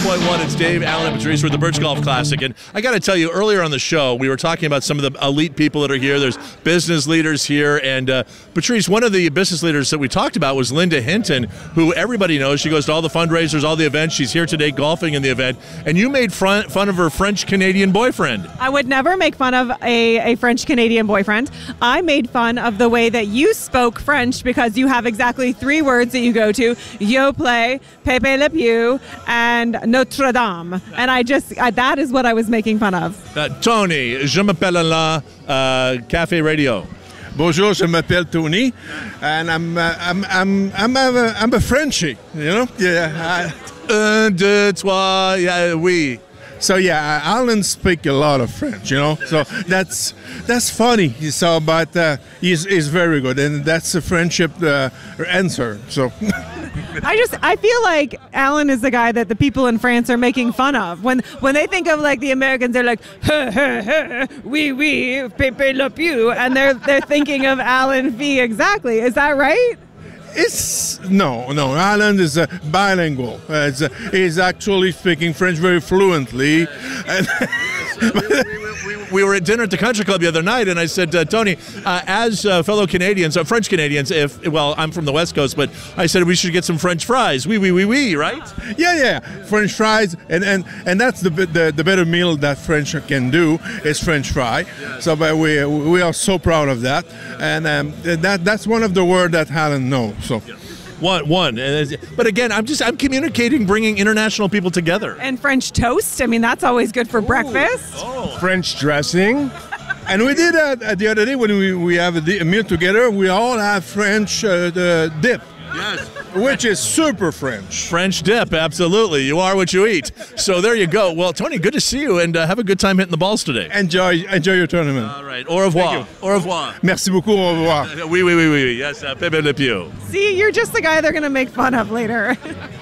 101.1. It's Dave, Alan, and Patrice with the Birch Golf Classic. And I got to tell you, earlier on the show, we were talking about some of the elite people that are here. There's business leaders here. And Patrice, one of the business leaders that we talked about was Linda Hinton, who everybody knows. She goes to all the fundraisers, all the events. She's here today golfing in the event. And you made fun of her French-Canadian boyfriend. I would never make fun of a French-Canadian boyfriend. I made fun of the way that you spoke French because you have exactly 3 words that you go to: Yo play, Pepe Le Pew, and Notre Dame. And that is what I was making fun of. Tony, je m'appelle la Café Radio. Bonjour, je m'appelle Tony, and I'm a Frenchie, you know. Yeah. 1, 2, 3, yeah, oui. So yeah, Alan speak a lot of French, you know. So that's funny. So, but he's very good, and that's a friendship answer. So. I feel like Alan is the guy that the people in France are making fun of. When they think of like the Americans, they're like, oui, oui, Pepe Le Pew, and they're thinking of Alan V. Exactly. Is that right? No. Alan is bilingual. He's actually speaking French very fluently. We were at dinner at the Country Club the other night, and I said, Tony, as fellow Canadians, French Canadians, I'm from the West Coast, but I said we should get some French fries. Oui, right? Yeah. French fries, and that's the better meal that French can do is French fry. Yeah. So, but we are so proud of that, and that's one of the words that Alan knows. So. Yeah. One. But again, I'm communicating, bringing international people together. And French toast. I mean, that's always good for breakfast. Oh. French dressing. And we did that the other day when we have a meal together. We all have French dip. Yes. Which is super French. French dip, absolutely. You are what you eat. So there you go. Well, Tony, good to see you, and have a good time hitting the balls today. Enjoy your tournament. All right. Au revoir. Au revoir. Merci beaucoup. Au revoir. Oui. Yes, Pepe Le Pew. See, you're just the guy they're going to make fun of later.